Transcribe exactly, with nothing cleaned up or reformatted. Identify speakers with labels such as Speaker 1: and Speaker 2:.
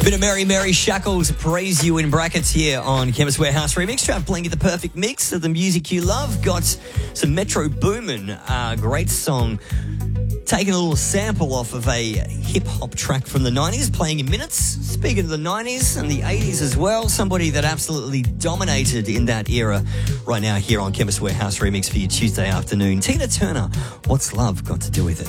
Speaker 1: bit of Mary Mary Shackles, Praise You in brackets here on Chemist Warehouse Remix. Trying to playing you the perfect mix of the music you love. Got some Metro Boomin, uh, great song. Taking a little sample off of a hip-hop track from the nineties, playing in minutes. Speaking of the nineties and the eighties as well, somebody that absolutely dominated in that era right now here on Chemist Warehouse Remix for your Tuesday afternoon. Tina Turner, What's Love Got to Do With It?